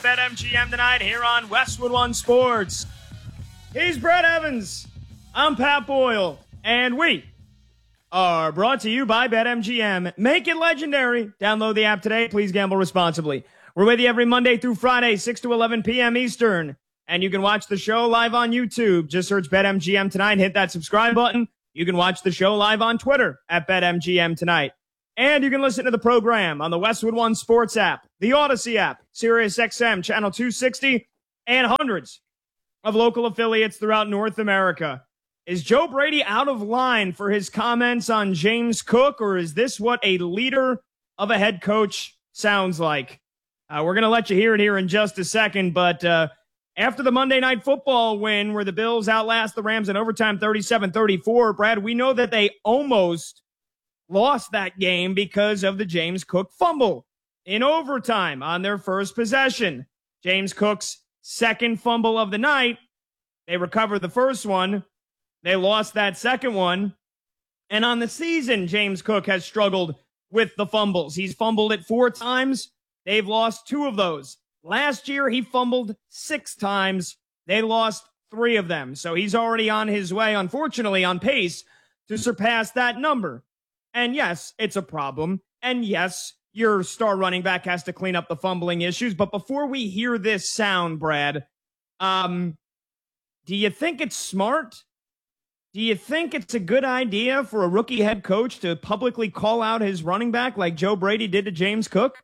BetMGM tonight here on Westwood One Sports. He's Brett Evans. I'm Pat Boyle. And we are brought to you by BetMGM. Make it legendary. Download the app today. Please gamble responsibly. We're with you every Monday through Friday, 6 to 11 p.m. Eastern. And you can watch the show live on YouTube. Just search BetMGM tonight. Hit that subscribe button. You can watch the show live on Twitter at BetMGM tonight. And you can listen to the program on the Westwood One Sports app, the Odyssey app, SiriusXM, Channel 260, and hundreds of local affiliates throughout North America. Is Joe Brady out of line for his comments on James Cook, or is this what a leader of a head coach sounds like? We're going to let you hear it here in just a second, but after the Monday Night Football win where the Bills outlast the Rams in overtime 37-34, Brad, we know that they almost lost that game because of the James Cook fumble in overtime on their first possession. James Cook's second fumble of the night. They recovered the first one. They lost that second one. And on the season, James Cook has struggled with the fumbles. He's fumbled it 4 times. They've lost 2 of those. Last year, he fumbled 6 times. They lost 3 of them. So he's already on his way, unfortunately, on pace to surpass that number. And yes, it's a problem. And yes, your star running back has to clean up the fumbling issues. But before we hear this sound, Brad, do you think it's smart? Do you think it's a good idea for a rookie head coach to publicly call out his running back like Joe Brady did to James Cook?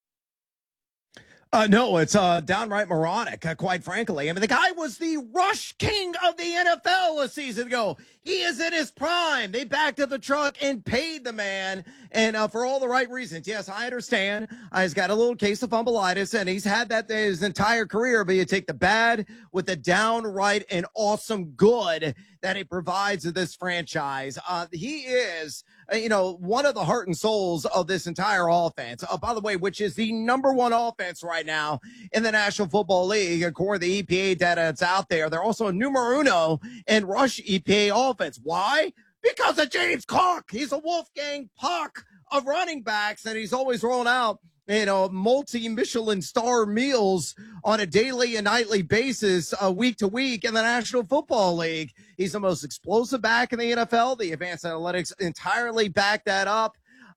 No, it's downright moronic, quite frankly. I mean, the guy was the rush king of the NFL a season ago. He is in his prime. They backed up the truck and paid the man, and for all the right reasons. Yes, I understand. He's got a little case of fumbleitis, and he's had that his entire career, but you take the bad with the downright and awesome good that he provides to this franchise. He is, one of the heart and souls of this entire offense. By the way, which is the number 1 offense right now in the National Football League, according to the EPA data that's out there. They're also numero uno in rush EPA offense. Why? Because of James Cook. He's a Wolfgang Puck of running backs, and he's always rolling out multi-Michelin star meals on a daily and nightly basis, week to week in the National Football League. He's the most explosive back in the NFL. The advanced analytics entirely back that up.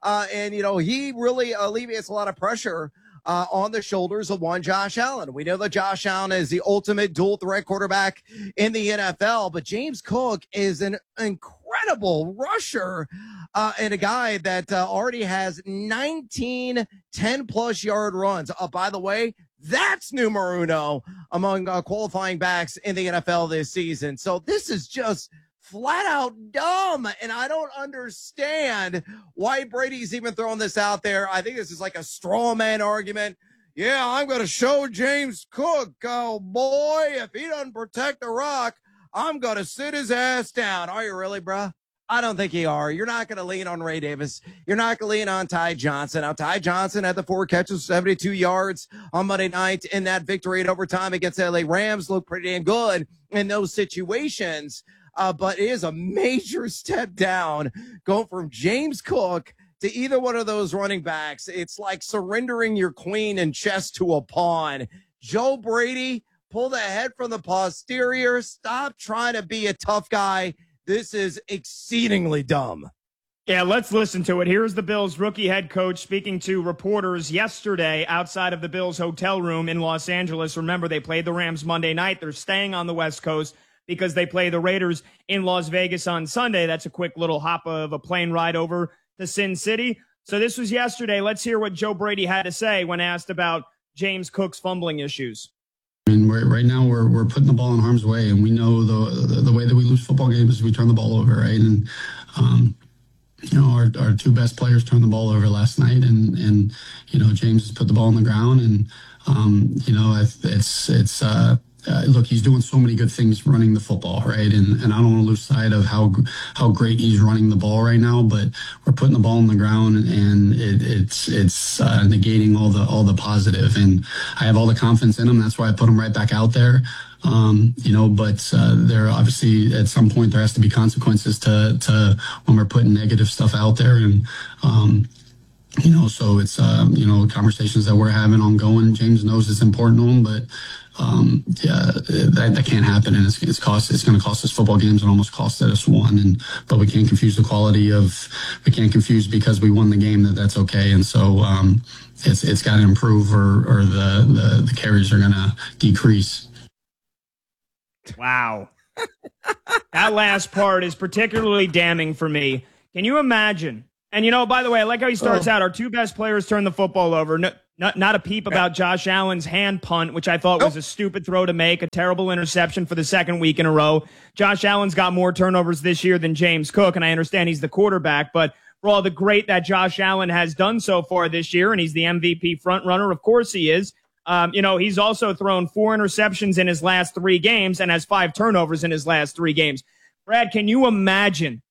He really alleviates a lot of pressure on the shoulders of one Josh Allen. We know that Josh Allen is the ultimate dual threat quarterback in the NFL, but James Cook is an incredible rusher and a guy that already has 19 10-plus yard runs. By the way, that's numero uno among qualifying backs in the NFL this season. So this is just flat out dumb, and I don't understand why Brady's even throwing this out there. I think this is like a straw man argument. Yeah, I'm going to show James Cook, oh boy, if he doesn't protect the rock, I'm going to sit his ass down. Are you really, bruh? I don't think you are. You're not going to lean on Ray Davis. You're not going to lean on Ty Johnson. Now, Ty Johnson had the 4 catches, 72 yards on Monday night in that victory in overtime against the LA Rams. Looked pretty damn good in those situations. But it is a major step down going from James Cook to either one of those running backs. It's like surrendering your queen and chess to a pawn. Joe Brady, pull the head from the posterior. Stop trying to be a tough guy. This is exceedingly dumb. Yeah, let's listen to it. Here's the Bills' rookie head coach speaking to reporters yesterday outside of the Bills' hotel room in Los Angeles. Remember, they played the Rams Monday night. They're staying on the West Coast because they play the Raiders in Las Vegas on Sunday. That's a quick little hop of a plane ride over to Sin City. So this was yesterday. Let's hear what Joe Brady had to say when asked about James Cook's fumbling issues. I mean, right now we're putting the ball in harm's way, and we know the way that we lose football games is we turn the ball over, right? And our 2 best players turned the ball over last night, and James has put the ball on the ground, and look, he's doing so many good things running the football, right? And I don't want to lose sight of how great he's running the ball right now, but we're putting the ball on the ground, and it's negating all the positive. And I have all the confidence in him. That's why I put him right back out there. But there obviously at some point there has to be consequences to when we're putting negative stuff out there. And So it's, conversations that we're having ongoing. James knows it's important to him, but yeah, that can't happen. And it's going to cost us football games and almost costed us one. But we can't confuse the quality we can't confuse because we won the game that's okay. And so, it's got to improve or the carries are going to decrease. Wow. That last part is particularly damning for me. Can you imagine? And, by the way, I like how he starts out. Our two best players turn the football over. No, not a peep about Josh Allen's hand punt, which I thought was a stupid throw to make, a terrible interception for the second week in a row. Josh Allen's got more turnovers this year than James Cook, and I understand he's the quarterback, but for all the great that Josh Allen has done so far this year, and he's the MVP front runner, of course he is. He's also thrown 4 interceptions in his last 3 games and has 5 turnovers in his last 3 games. Brad, can you imagine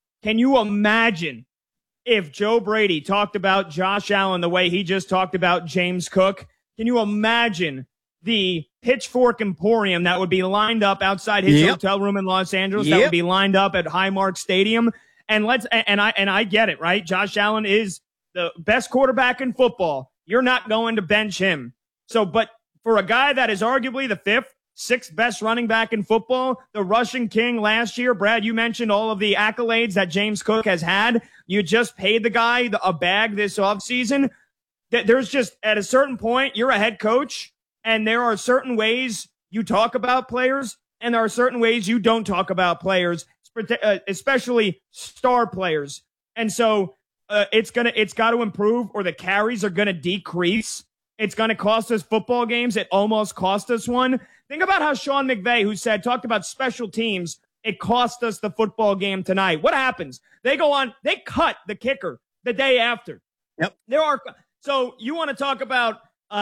if Joe Brady talked about Josh Allen the way he just talked about James Cook? Can you imagine the pitchfork emporium that would be lined up outside his hotel room in Los Angeles, that would be lined up at Highmark Stadium? And I get it, right? Josh Allen is the best quarterback in football. You're not going to bench him. So, but for a guy that is arguably the 5th, 6th best running back in football, the rushing king last year, Brad, you mentioned all of the accolades that James Cook has had. You just paid the guy a bag this offseason. There's just, at a certain point, you're a head coach, and there are certain ways you talk about players, and there are certain ways you don't talk about players, especially star players. And so it's got to improve, or the carries are going to decrease. It's going to cost us football games. It almost cost us one. Think about how Sean McVay, talked about special teams, it cost us the football game tonight. What happens? They cut the kicker the day after. Yep. So you want to talk about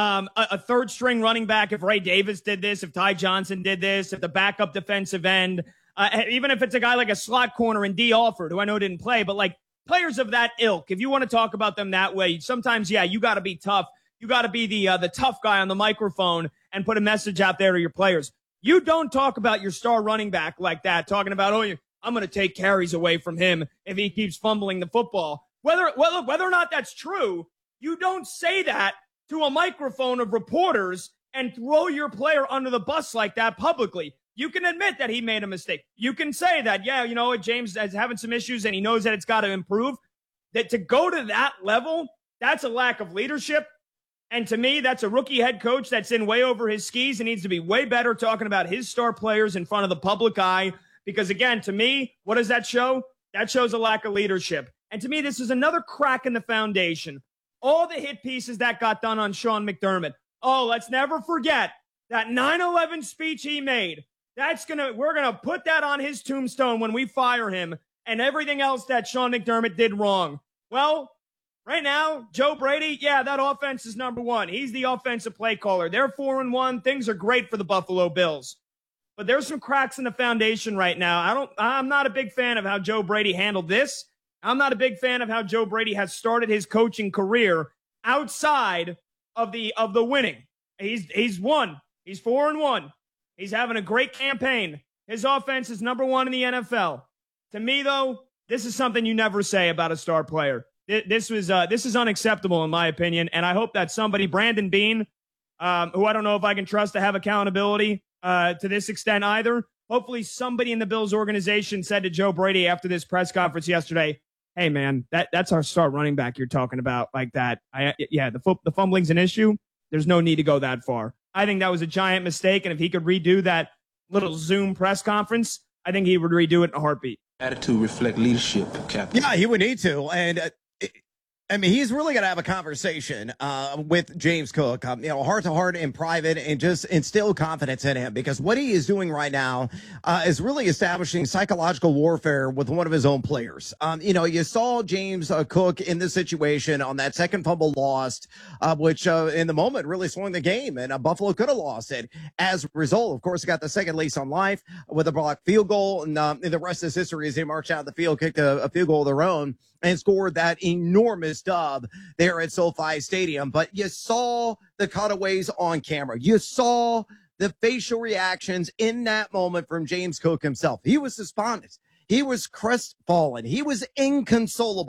a third string running back, if Ray Davis did this, if Ty Johnson did this, if the backup defensive end, even if it's a guy like a slot corner in D. Alford, who I know didn't play, but like players of that ilk, if you want to talk about them that way, sometimes, you got to be tough. You got to be the tough guy on the microphone and put a message out there to your players. You don't talk about your star running back like that, talking about, I'm going to take carries away from him if he keeps fumbling the football. Whether or not that's true, you don't say that to a microphone of reporters and throw your player under the bus like that publicly. You can admit that he made a mistake. You can say that, James is having some issues and he knows that it's got to improve. That to go to that level, that's a lack of leadership. And to me, that's a rookie head coach that's in way over his skis and needs to be way better talking about his star players in front of the public eye. Because again, to me, what does that show? That shows a lack of leadership. And to me, this is another crack in the foundation. All the hit pieces that got done on Sean McDermott. Oh, let's never forget that 9/11 speech he made. We're going to put that on his tombstone when we fire him, and everything else that Sean McDermott did wrong. Well, right now, Joe Brady, that offense is number 1. He's the offensive play caller. They're 4-1. Things are great for the Buffalo Bills. But there's some cracks in the foundation right now. I'm not a big fan of how Joe Brady handled this. I'm not a big fan of how Joe Brady has started his coaching career outside of the winning. He's won. He's 4-1. He's having a great campaign. His offense is number 1 in the NFL. To me, though, this is something you never say about a star player. This is unacceptable in my opinion, and I hope that somebody, Brandon Beane, who I don't know if I can trust to have accountability to this extent either. Hopefully, somebody in the Bills organization said to Joe Brady after this press conference yesterday, "Hey man, that's our star running back you're talking about like that. The fumbling's an issue. There's no need to go that far." I think that was a giant mistake, and if he could redo that little Zoom press conference, I think he would redo it in a heartbeat. Attitude reflect leadership, Captain. Yeah, he would need to. And he's really going to have a conversation with James Cook, heart to heart in private, and just instill confidence in him, because what he is doing right now is really establishing psychological warfare with one of his own players. You saw James Cook in this situation on that second fumble lost, which in the moment really swung the game, and Buffalo could have lost it. As a result, of course, he got the second lease on life with a blocked field goal, and the rest is history as they marched out of the field, kicked a field goal of their own, and scored that enormous dub there at SoFi Stadium. But you saw the cutaways on camera. You saw the facial reactions in that moment from James Cook himself. He was despondent. He was crestfallen. He was inconsolable.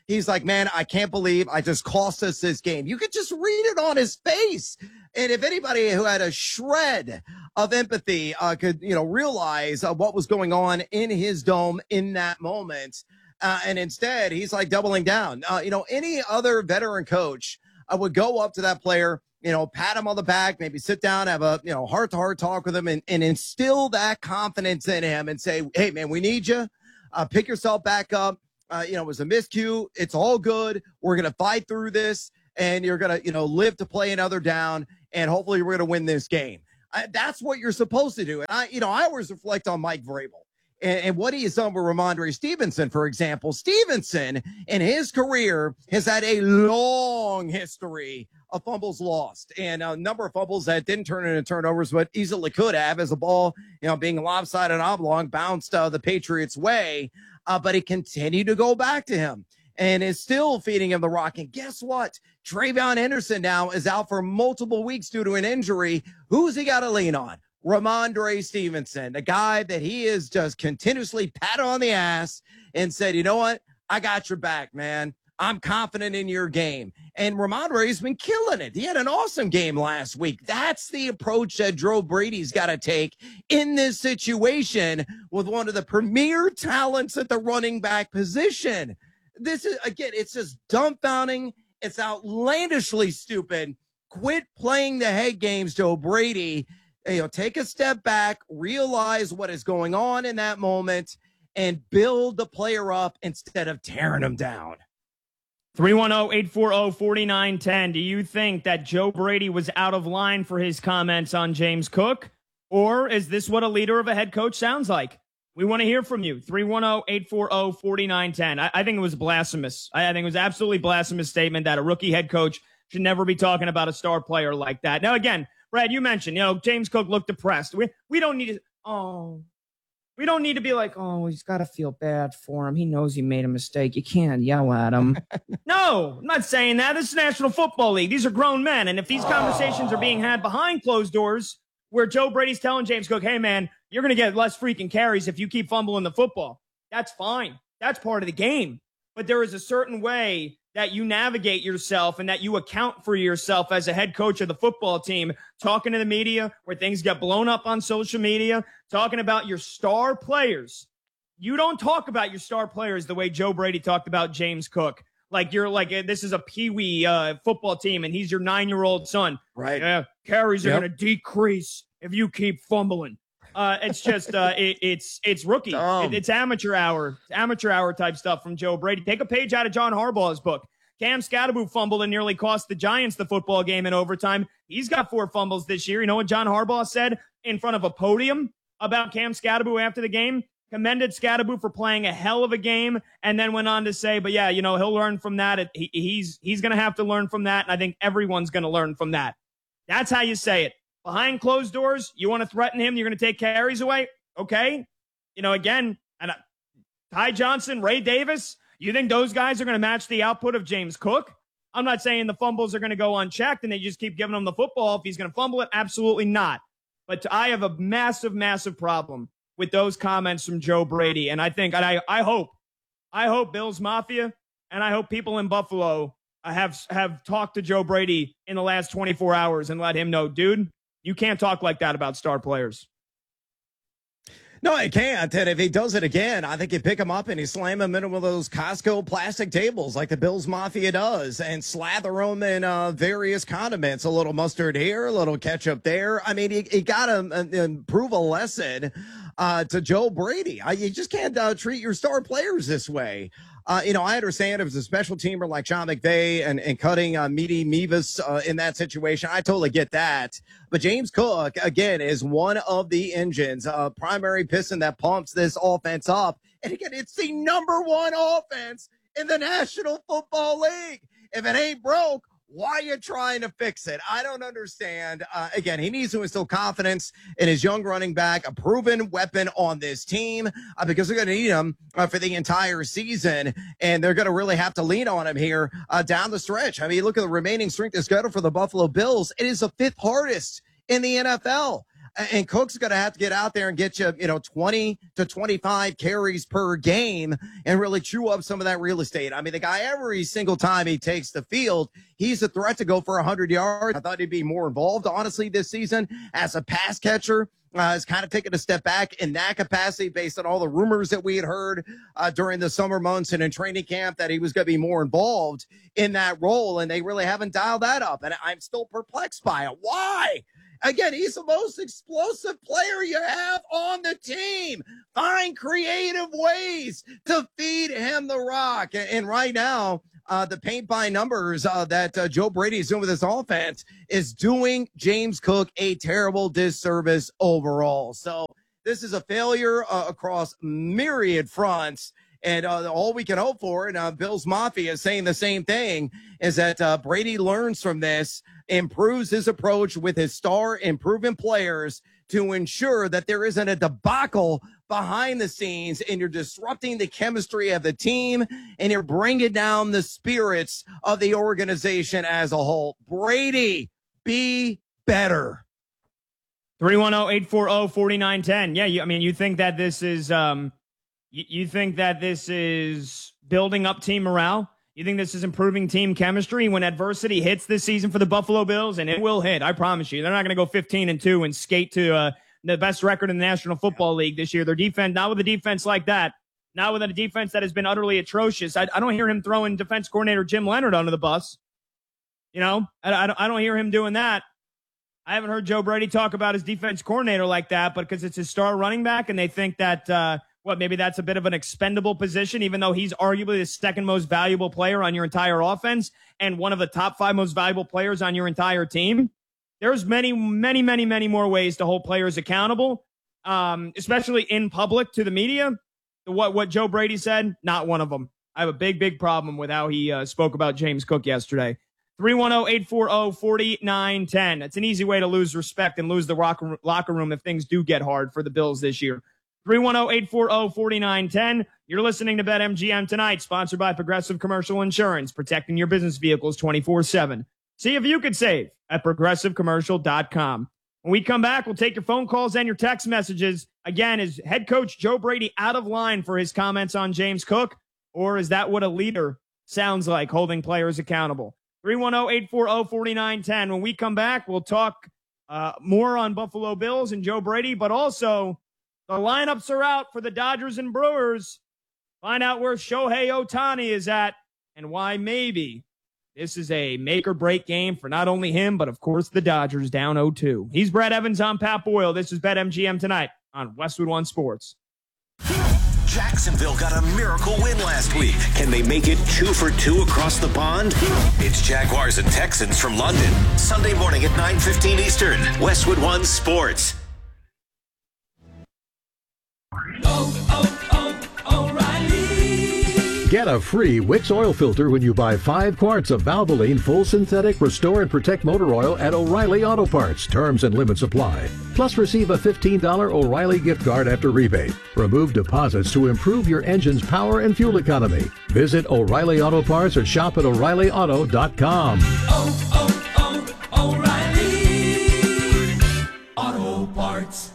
He's like, man, I can't believe I just cost us this game. You could just read it on his face. And if anybody who had a shred of empathy could, realize what was going on in his dome in that moment. And instead, he's like doubling down. Any other veteran coach would go up to that player, pat him on the back, maybe sit down, have a, heart-to-heart talk with him and instill that confidence in him and say, hey, man, we need you. Pick yourself back up. It was a miscue. It's all good. We're going to fight through this, and you're going to, live to play another down, and hopefully we're going to win this game. That's what you're supposed to do. And I always reflect on Mike Vrabel and what he has done with Ramondre Stevenson, for example. Stevenson, in his career, has had a long history of fumbles lost and a number of fumbles that didn't turn into turnovers, but easily could have, as the ball, being lopsided and oblong, bounced the Patriots' way. But it continued to go back to him and is still feeding him the rock. And guess what? Travion Henderson now is out for multiple weeks due to an injury. Who's he got to lean on? Ramondre Stevenson, the guy that he is just continuously patted on the ass and said, you know what? I got your back, man. I'm confident in your game. And Ramondre's been killing it. He had an awesome game last week. That's the approach that Joe Brady's got to take in this situation with one of the premier talents at the running back position. This is, again, it's just dumbfounding. It's outlandishly stupid. Quit playing the head games, Joe Brady. Take a step back, realize what is going on in that moment, and build the player up instead of tearing him down. 310-840-4910. Do you think that Joe Brady was out of line for his comments on James Cook? Or is this what a leader of a head coach sounds like? We want to hear from you. 310-840-4910. I think it was blasphemous. I think it was absolutely blasphemous statement that a rookie head coach should never be talking about a star player like that. Now, again, Brad, you mentioned, James Cook looked depressed. We don't need to, we don't need to be like, he's got to feel bad for him. He knows he made a mistake. You can't yell at him. No, I'm not saying that. This is the National Football League. These are grown men. And if these conversations are being had behind closed doors where Joe Brady's telling James Cook, hey, man, you're going to get less freaking carries if you keep fumbling the football. That's fine. That's part of the game. But there is a certain way that you navigate yourself and that you account for yourself as a head coach of the football team, talking to the media where things get blown up on social media, talking about your star players. You don't talk about your star players the way Joe Brady talked about James Cook. Like you're like, this is a peewee football team and he's your 9-year-old son. Right. Yeah, carries are going to decrease if you keep fumbling. It's just it's rookie. It's amateur hour type stuff from Joe Brady. Take a page out of John Harbaugh's book. Cam Scatterbo fumbled and nearly cost the Giants the football game in overtime. He's got 4 fumbles this year. You know what John Harbaugh said in front of a podium about Cam Scatterbo after the game? Commended Scatterbo for playing a hell of a game, and then went on to say, but yeah, he'll learn from that. He's going to have to learn from that, and I think everyone's going to learn from that. That's how you say it. Behind closed doors, you want to threaten him, you're going to take carries away? Okay. Again, and Ty Johnson, Ray Davis, you think those guys are going to match the output of James Cook? I'm not saying the fumbles are going to go unchecked and they just keep giving him the football. If he's going to fumble it, absolutely not. But I have a massive, massive problem with those comments from Joe Brady. And I think, and I hope Bills Mafia and I hope people in Buffalo have talked to Joe Brady in the last 24 hours and let him know, dude, you can't talk like that about star players. No, I can't. And if he does it again, I think you pick him up and you slam him into one of those Costco plastic tables like the Bills Mafia does and slather them in various condiments. A little mustard here, a little ketchup there. I mean, you got to prove a lesson to Joe Brady. You just can't treat your star players this way. I understand if it's a special teamer like Sean McVay and cutting Meaty Mevis in that situation. I totally get that. But James Cook, again, is one of the engines, primary piston that pumps this offense up. And again, it's the number 1 offense in the National Football League. If it ain't broke, why are you trying to fix it? I don't understand. Again, he needs to instill confidence in his young running back, a proven weapon on this team, because they're going to need him for the entire season, and they're going to really have to lean on him here down the stretch. I mean, look at the remaining strength of schedule for the Buffalo Bills. It is the 5th hardest in the NFL. And Cook's going to have to get out there and get you, 20 to 25 carries per game and really chew up some of that real estate. I mean, the guy, every single time he takes the field, he's a threat to go for 100 yards. I thought he'd be more involved, honestly, this season as a pass catcher. Has kind of taken a step back in that capacity based on all the rumors that we had heard during the summer months and in training camp that he was going to be more involved in that role, and they really haven't dialed that up. And I'm still perplexed by it. Why? Again, he's the most explosive player you have on the team. Find creative ways to feed him the rock. And right now, the paint by numbers that Joe Brady is doing with his offense is doing James Cook a terrible disservice overall. So this is a failure across myriad fronts. And all we can hope for, and Bills Mafia is saying the same thing, is that Brady learns from this, improves his approach with his star improvement players to ensure that there isn't a debacle behind the scenes and you're disrupting the chemistry of the team and you're bringing down the spirits of the organization as a whole. Brady, be better. 310-840-4910. Yeah, you think that this is you think that this is building up team morale? You think this is improving team chemistry when adversity hits this season for the Buffalo Bills? And it will hit, I promise you. They're not going to go 15-2 and skate to the best record in the National Football League this year. Their defense, not with a defense like that, not with a defense that has been utterly atrocious. I don't hear him throwing defense coordinator Jim Leonard under the bus. I don't hear him doing that. I haven't heard Joe Brady talk about his defense coordinator like that, but because it's his star running back and they think that, maybe that's a bit of an expendable position, even though he's arguably the second most valuable player on your entire offense and one of the top 5 most valuable players on your entire team. There's many, many, many, many more ways to hold players accountable, especially in public to the media. What Joe Brady said, not one of them. I have a big, big problem with how he spoke about James Cook yesterday. 310-840-4910. That's an easy way to lose respect and lose the locker room if things do get hard for the Bills this year. 310-840-4910. You're listening to BetMGM tonight, sponsored by Progressive Commercial Insurance, protecting your business vehicles 24/7. See if you could save at progressivecommercial.com. When we come back, we'll take your phone calls and your text messages. Again, is head coach Joe Brady out of line for his comments on James Cook, or is that what a leader sounds like, holding players accountable? 310-840-4910. When we come back, we'll talk more on Buffalo Bills and Joe Brady, but also the lineups are out for the Dodgers and Brewers. Find out where Shohei Ohtani is at and why maybe this is a make-or-break game for not only him, but, of course, the Dodgers down 0-2. He's Brett Evans. I'm Pat Boyle. This is BetMGM tonight on Westwood One Sports. Jacksonville got a miracle win last week. Can they make it 2 for 2 across the pond? It's Jaguars and Texans from London. Sunday morning at 9:15 Eastern. Westwood One Sports. O'Reilly. Get a free Wix oil filter when you buy 5 quarts of Valvoline Full Synthetic Restore and Protect Motor Oil at O'Reilly Auto Parts. Terms and limits apply. Plus, receive a $15 O'Reilly gift card after rebate. Remove deposits to improve your engine's power and fuel economy. Visit O'Reilly Auto Parts or shop at O'ReillyAuto.com. O'Reilly Auto Parts.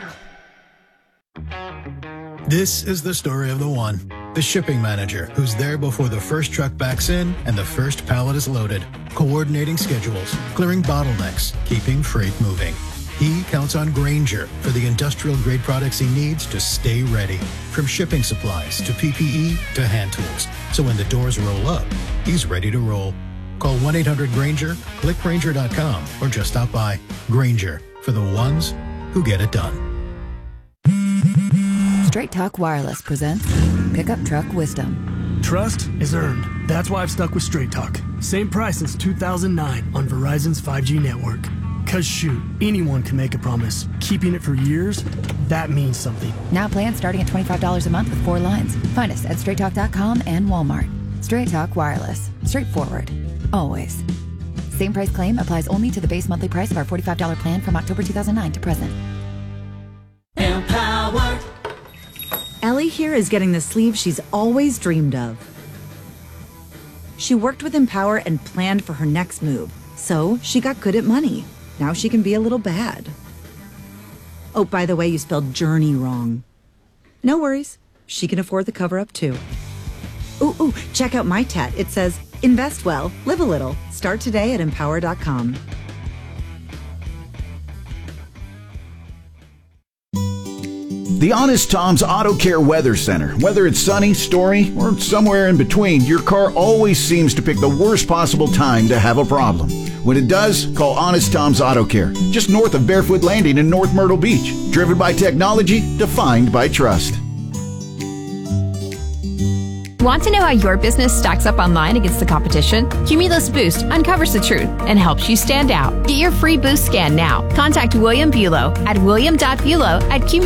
This is the story of the one. The shipping manager who's there before the first truck backs in and the first pallet is loaded, coordinating schedules, clearing bottlenecks, keeping freight moving. He counts on Grainger for the industrial-grade products he needs to stay ready, from shipping supplies to PPE to hand tools. So when the doors roll up, he's ready to roll. Call 1-800-GRAINGER, click Grainger.com, or just stop by. Grainger, for the ones who get it done. Straight Talk Wireless presents Pickup Truck Wisdom. Trust is earned. That's why I've stuck with Straight Talk. Same price since 2009 on Verizon's 5G network. Cause shoot, anyone can make a promise. Keeping it for years, that means something. Now plans starting at $25 a month with 4 lines. Find us at straighttalk.com and Walmart. Straight Talk Wireless. Straightforward. Always. Same price claim applies only to the base monthly price of our $45 plan from October 2009 to present. Empower. Ellie here is getting the sleeve she's always dreamed of. She worked with Empower and planned for her next move, so she got good at money. Now she can be a little bad. Oh, by the way, you spelled journey wrong. No worries. She can afford the cover-up, too. Ooh, check out my tat. It says, invest well, live a little. Start today at Empower.com. The Honest Tom's Auto Care Weather Center. Whether it's sunny, stormy, or somewhere in between, your car always seems to pick the worst possible time to have a problem. When it does, call Honest Tom's Auto Care, just north of Barefoot Landing in North Myrtle Beach. Driven by technology, defined by trust. Want to know how your business stacks up online against the competition? Cumulus Boost uncovers the truth and helps you stand out. Get your free boost scan now. Contact William Bulow at william.bulow@cumulus.com.